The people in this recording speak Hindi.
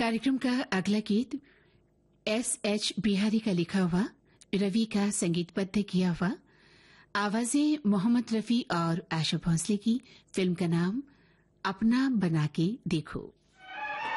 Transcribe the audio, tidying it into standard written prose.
कार्यक्रम का अगला गीत S.H. बिहारी का लिखा हुआ, रवि का संगीतबद्ध किया हुआ, आवाजें मोहम्मद रफी और आशा भोसले की। फिल्म का नाम अपना बना के देखो।